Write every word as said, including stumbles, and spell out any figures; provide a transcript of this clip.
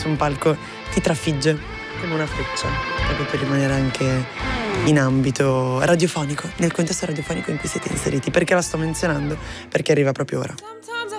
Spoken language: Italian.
su un palco ti trafigge come una freccia, proprio per rimanere anche in ambito radiofonico, nel contesto radiofonico in cui siete inseriti. Perché la sto menzionando? Perché arriva proprio ora.